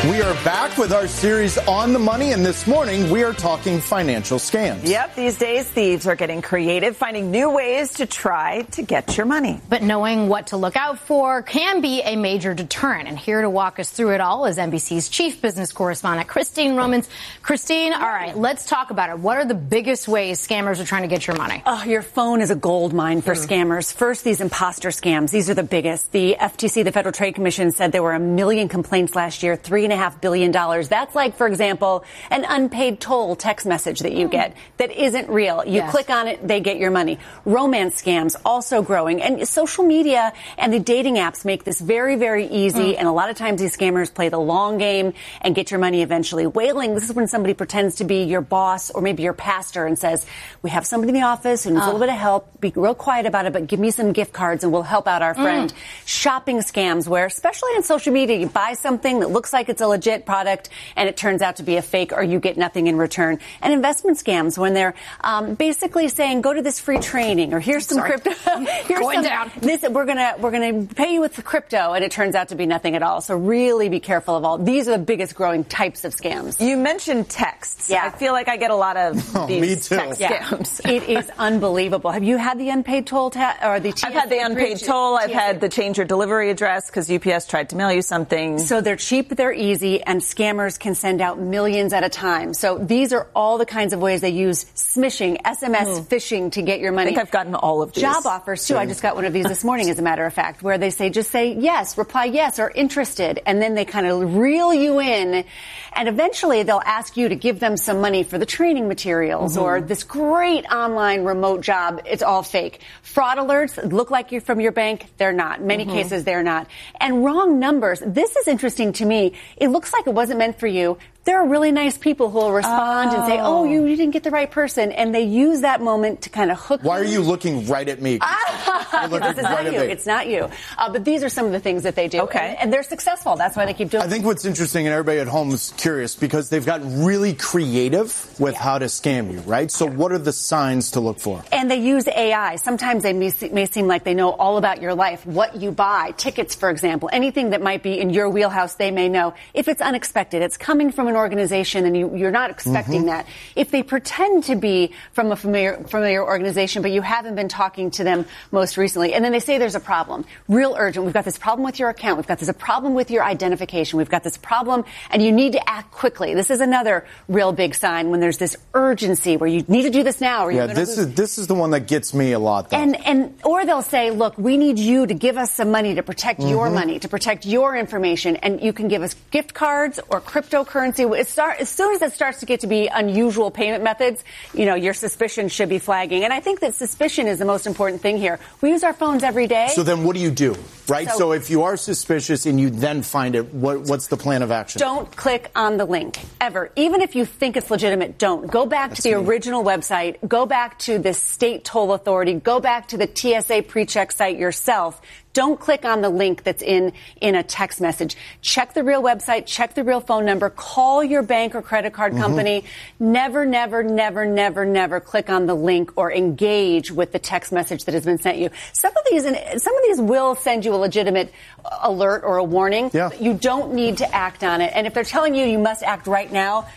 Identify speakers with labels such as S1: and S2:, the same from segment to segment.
S1: We are back with our series On the Money, and this morning we are talking financial scams.
S2: Yep, these days thieves are getting creative, finding new ways to try to get your money.
S3: But knowing what to look out for can be a major deterrent. And here to walk us through it all is NBC's chief business correspondent, Christine Romans. Christine, all right, let's talk about it. What are the biggest ways scammers are trying to get your money?
S4: Oh, your phone is a gold mine for scammers. First, these imposter scams. These are the biggest. The FTC, the Federal Trade Commission, said there were 1 million complaints last year, $3.5 billion. That's like, for example, an unpaid toll text message that you get that isn't real. You click on it, they get your money. Romance scams also growing. And social media and the dating apps make this very, very easy. And a lot of times these scammers play the long game and get your money eventually. Whaling, this is when somebody pretends to be your boss or maybe your pastor and says, we have somebody in the office who needs a little bit of help. Be real quiet about it, but give me some gift cards and we'll help out our friend. Shopping scams where, especially on social media, you buy something that looks like it's a legit product and it turns out to be a fake or you get nothing in return. And investment scams when they're basically saying, go to this free training or here's some crypto. We're gonna pay you with the crypto, and it turns out to be nothing at all. So really be careful of all. These are the biggest growing types of scams.
S2: You mentioned texts.
S4: Yeah.
S2: I feel like I get a lot of these
S1: me too.
S2: text scams.
S4: It is unbelievable. Have you had the unpaid toll or the TSA?
S2: I've had the unpaid toll. I've had the change your delivery address because UPS tried to mail you something.
S4: So they're cheap, they're easy, and scammers can send out millions at a time. So these are all the kinds of ways they use smishing, SMS phishing to get your money.
S2: I think I've gotten all of these.
S4: Job offers, too. I just got one of these this morning, as a matter of fact, where they say, just say yes, reply yes, or interested. And then they kind of reel you in. And eventually they'll ask you to give them some money for the training materials or this great online remote job. It's all fake. Fraud alerts look like you're from your bank. They're not. In many cases, they're not. And wrong numbers. This is interesting to me. It looks like it wasn't meant for you. There are really nice people who will respond and say, oh, you didn't get the right person. And they use that moment to kind of hook you.
S1: Why are you looking right at me?
S4: This is not you. It's not you. But these are some of the things that they do.
S2: Okay.
S4: And they're successful. That's why they keep doing it.
S1: I think what's interesting, and everybody at home is curious, because they've gotten really creative with how to scam you, right? So what are the signs to look for?
S4: And they use AI. Sometimes they may seem like they know all about your life, what you buy, tickets, for example, anything that might be in your wheelhouse, they may know. If it's unexpected, it's coming from an organization and you're not expecting that. If they pretend to be from a familiar organization, but you haven't been talking to them most recently, and then they say there's a problem, real urgent. We've got this problem with your account. We've got this problem with your identification. We've got this problem, and you need to act quickly. This is another real big sign when there's this urgency where you need to do this now. Or you're
S1: this is the one that gets me a lot, though.
S4: Or they'll say, look, we need you to give us some money to protect your money, to protect your information, and you can give us gift cards or cryptocurrency. As soon as it starts to get to be unusual payment methods, your suspicion should be flagging. And I think that suspicion is the most important thing here. We use our phones every day.
S1: So then what do you do, right? So if you are suspicious and you then find it, what's the plan of action?
S4: Don't click on the link, ever. Even if you think it's legitimate, don't. Go back to the original website. Go back to the state toll authority. Go back to the TSA PreCheck site yourself. Don't click on the link that's in a text message. Check the real website. Check the real phone number. Call your bank or credit card company. Never, never, never, never, never click on the link or engage with the text message that has been sent you. Some of these will send you a legitimate alert or a warning. Yeah. But you don't need to act on it. And if they're telling you must act right now,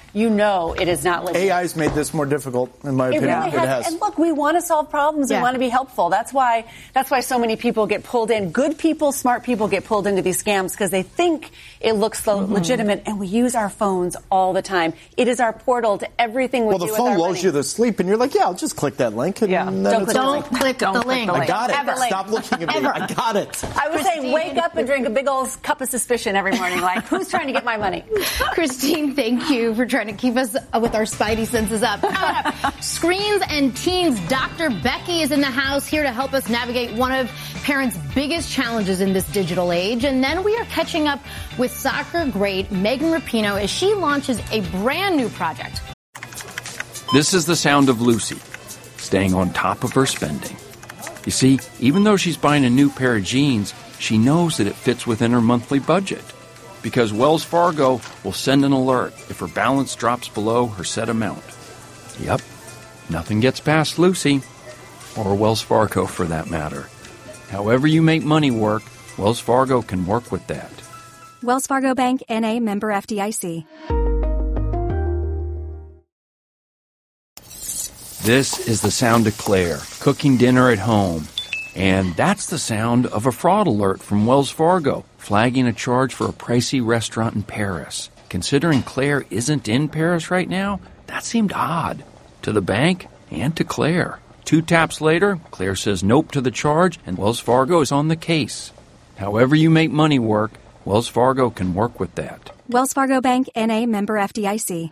S4: it is not legitimate.
S1: AI's made this more difficult, in my opinion.
S4: Really has. And look, we want to solve problems. We want to be helpful. That's why so many people get pulled in. Good people, smart people get pulled into these scams because they think it looks legitimate, and we use our phones all the time. It is our portal to everything we do with our money.
S1: Well, the phone lulls you to sleep, and you're like, I'll just click that link. And
S3: Don't click the link.
S1: I got it.
S3: Ever.
S1: Stop looking at me. I got it.
S4: I would say wake up and drink a big old cup of suspicion every morning. Like, who's trying to get my money?
S3: Christine, thank you for trying to keep us with our spidey senses up. Screens and Teens, Dr. Becky is in the house here to help us navigate one of parents' biggest challenges in this digital age. And then we are catching up with soccer great Megan Rapinoe as she launches a brand new project.
S5: This is the sound of Lucy, staying on top of her spending. You see, even though she's buying a new pair of jeans, she knows that it fits within her monthly budget. Because Wells Fargo will send an alert if her balance drops below her set amount. Yep, nothing gets past Lucy, or Wells Fargo for that matter. However you make money work, Wells Fargo can work with that.
S6: Wells Fargo Bank, N.A., member FDIC.
S5: This is the sound of Claire, cooking dinner at home. And that's the sound of a fraud alert from Wells Fargo, flagging a charge for a pricey restaurant in Paris. Considering Claire isn't in Paris right now, that seemed odd to the bank and to Claire. 2 taps later, Claire says nope to the charge, and Wells Fargo is on the case. However you make money work, Wells Fargo can work with that.
S6: Wells Fargo Bank, N.A., member FDIC.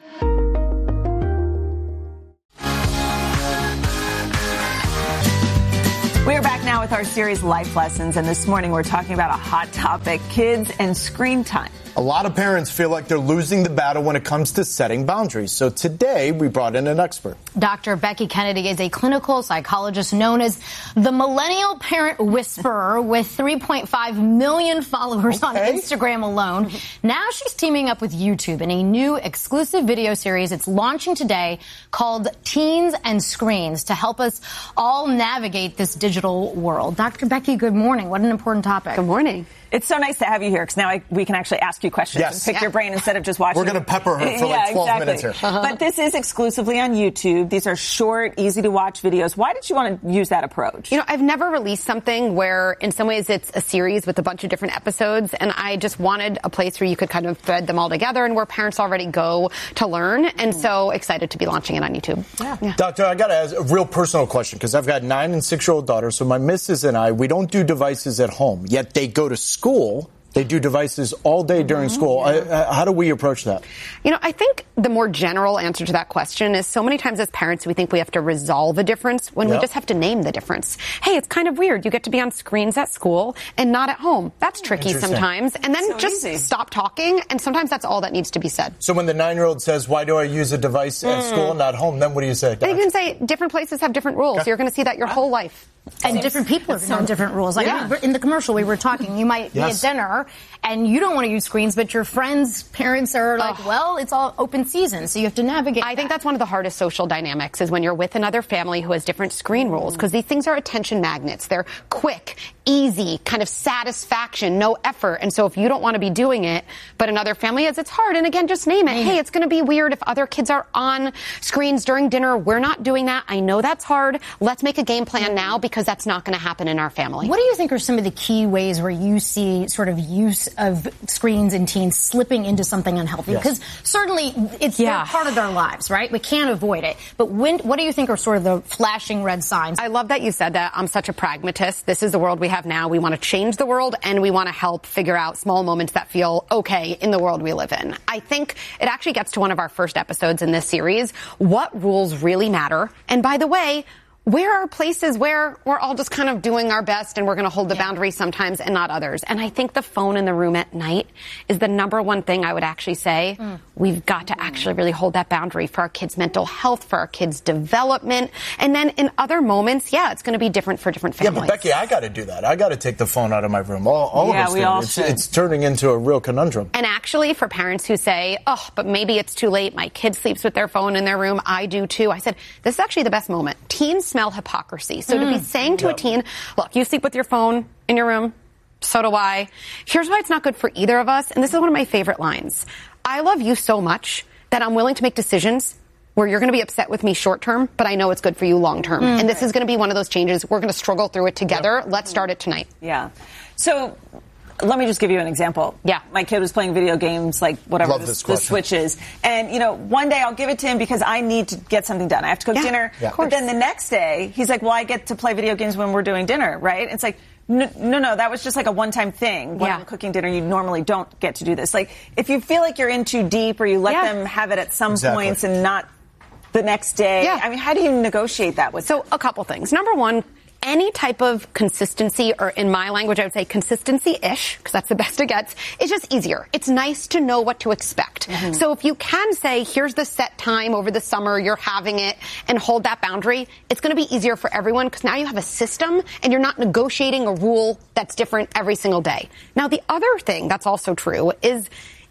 S2: We are back now with our series Life Lessons, and this morning we're talking about a hot topic, kids and screen time.
S1: A lot of parents feel like they're losing the battle when it comes to setting boundaries. So today we brought in an expert.
S3: Dr. Becky Kennedy is a clinical psychologist known as the Millennial Parent Whisperer with 3.5 million followers on Instagram alone. Now she's teaming up with YouTube in a new exclusive video series. It's launching today called Teens and Screens to help us all navigate this digital world. Dr. Becky, good morning. What an important topic.
S4: Good morning.
S2: It's so nice to have you here because now we can actually ask you questions and pick your brain instead of just watching.
S1: We're going to pepper her for like 12 minutes here.
S2: But this is exclusively on YouTube. These are short, easy to watch videos. Why did you want to use that approach?
S7: You know, I've never released something where in some ways it's a series with a bunch of different episodes, and I just wanted a place where you could kind of thread them all together and where parents already go to learn. And so excited to be launching it on YouTube.
S2: Yeah.
S1: Doctor, I got to ask a real personal question because I've got 9 and 6-year-old daughters. So my missus and I, we don't do devices at home, yet they go to school. They do devices all day during school. How do we approach that?
S7: You know, I think the more general answer to that question is so many times as parents we think we have to resolve a difference when we just have to name the difference. Hey, it's kind of weird. You get to be on screens at school and not at home. That's tricky sometimes. And then stop talking, and sometimes that's all that needs to be said.
S1: So when the 9-year-old says, why do I use a device at school and not home, then what do you say?
S7: You can say different places have different rules. Okay. You're going to see that your whole life.
S3: And different people are going to have different rules. Like in the commercial we were talking, you might be at dinner and you don't want to use screens, but your friends' parents are like, well, it's all open season, so you have to navigate
S7: I think that's one of the hardest social dynamics is when you're with another family who has different screen rules, because these things are attention magnets. They're quick, easy, kind of satisfaction, no effort. And so if you don't want to be doing it, but another family is, it's hard. And again, just name it. Hey, it's going to be weird if other kids are on screens during dinner. We're not doing that. I know that's hard. Let's make a game plan now because that's not going to happen in our family.
S3: What do you think are some of the key ways where you see sort of use of screens in teens slipping into something unhealthy? Because certainly it's part of their lives, right? We can't avoid it. But what do you think are sort of the flashing red signs?
S7: I love that you said that. I'm such a pragmatist. This is the world we have now. We want to change the world and we want to help figure out small moments that feel okay in the world we live in. I think it actually gets to one of our first episodes in this series. What rules really matter? And by the way, where are places where we're all just kind of doing our best and we're going to hold the boundary sometimes and not others? And I think the phone in the room at night is the number one thing I would actually say. We've got to actually really hold that boundary for our kids' mental health, for our kids' development. And then in other moments, it's going to be different for different families.
S1: Yeah, but Becky, I got to do that. I got to take the phone out of my room. All of us do. It's turning into a real conundrum.
S7: And actually, for parents who say, but maybe it's too late. My kid sleeps with their phone in their room. I do too. I said, this is actually the best moment. Teens smell hypocrisy. So to be saying to a teen, look, you sleep with your phone in your room, so do I. Here's why it's not good for either of us. And this is one of my favorite lines. I love you so much that I'm willing to make decisions where you're going to be upset with me short term, but I know it's good for you long term. And this is going to be one of those changes. We're going to struggle through it together. Let's start it tonight.
S2: Yeah. So let me just give you an example.
S7: Yeah.
S2: My kid was playing video games, like whatever the Switch is. And, one day I'll give it to him because I need to get something done. I have to cook dinner. Yeah. But then the next day, he's like, well, I get to play video games when we're doing dinner, right? It's like, no, that was just like a one-time thing. When I'm cooking dinner, you normally don't get to do this. Like, if you feel like you're in too deep or you let them have it at some points and not the next day, I mean, how do you negotiate that with them?
S7: So a couple things. Number one, any type of consistency, or in my language, I would say consistency-ish, because that's the best it gets, is just easier. It's nice to know what to expect. So if you can say, here's the set time over the summer, you're having it, and hold that boundary, it's going to be easier for everyone, because now you have a system, and you're not negotiating a rule that's different every single day. Now, the other thing that's also true is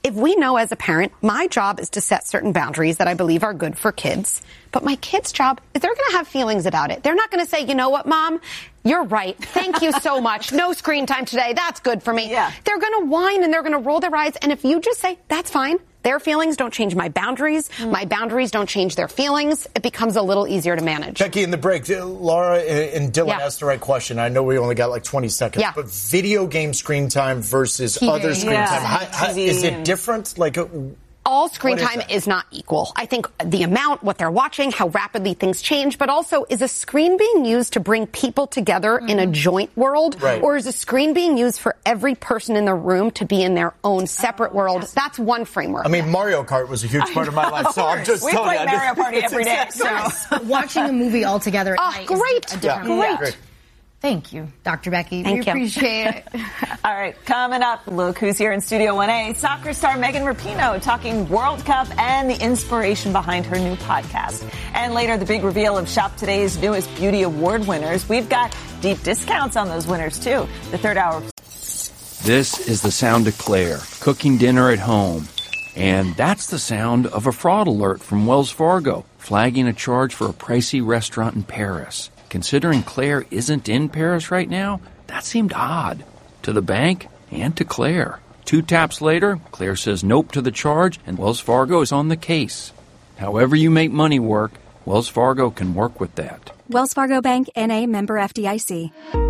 S7: if we know as a parent, my job is to set certain boundaries that I believe are good for kids, but my kid's job is they're going to have feelings about it. They're not going to say, you know what, Mom? You're right. Thank you so much. No screen time today. That's good for me.
S2: Yeah.
S7: They're going to whine and they're going to roll their eyes. And if you just say, that's fine. Their feelings don't change my boundaries. My boundaries don't change their feelings. It becomes a little easier to manage.
S1: Becky, in the break, Laura and Dylan asked the right question. I know we only got like 20 seconds, but video game screen time versus other screen time. Is it different? Like,
S7: all screen time is not equal. I think the amount, what they're watching, how rapidly things change, but also is a screen being used to bring people together in a joint world?
S1: Right.
S7: Or is a screen being used for every person in the room to be in their own separate world? Yes. That's one framework.
S1: I mean, Mario Kart was a huge part of my life, so I'm just telling you.
S2: We play Mario Party every day. So.
S3: Watching a movie all together at night
S7: great.
S3: Is a different
S7: Great.
S3: Thank you, Dr. Becky.
S7: Thank
S3: we
S7: you.
S3: appreciate it.
S2: All right, coming up, look who's here in Studio 1A. Soccer star Megan Rapinoe talking World Cup and the inspiration behind her new podcast. And later, the big reveal of Shop Today's newest beauty award winners. We've got deep discounts on those winners, too. The third hour.
S5: This is the sound of Claire cooking dinner at home. And that's the sound of a fraud alert from Wells Fargo, flagging a charge for a pricey restaurant in Paris. Considering Claire isn't in Paris right now, that seemed odd to the bank and to Claire. 2 taps later, Claire says nope to the charge, and Wells Fargo is on the case. However you make money work, Wells Fargo can work with that.
S6: Wells Fargo Bank, N.A., member FDIC.